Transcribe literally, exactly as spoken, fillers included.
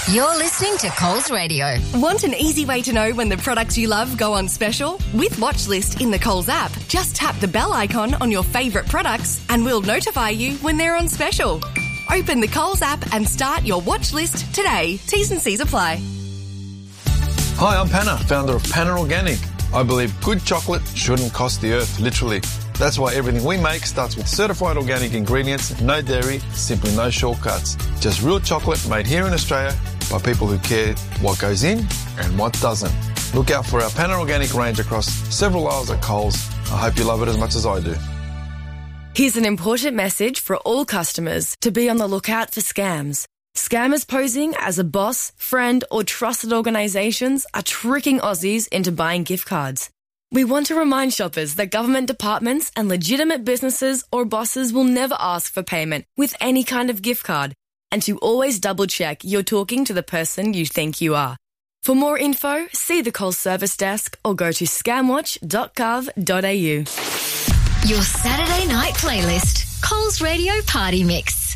You're listening to Coles Radio. Want an easy way to know when the products you love go on special? With Watchlist in the Coles app, just tap the bell icon on your favourite products and we'll notify you when they're on special. Open the Coles app and start your watch list today. T's and C's apply. Hi, I'm Panna, founder of Panna Organic. I believe good chocolate shouldn't cost the earth, literally. That's why everything we make starts with certified organic ingredients, no dairy, simply no shortcuts. Just real chocolate made here in Australia by people who care what goes in and what doesn't. Look out for our Panna Organic range across several aisles at Coles. I hope you love it as much as I do. Here's an important message for all customers to be on the lookout for scams. Scammers posing as a boss, friend or trusted organisations are tricking Aussies into buying gift cards. We want to remind shoppers that government departments and legitimate businesses or bosses will never ask for payment with any kind of gift card, and to always double check you're talking to the person you think you are. For more info, see the Coles service desk or go to scamwatch dot gov dot a u. Your Saturday night playlist, Coles Radio Party Mix.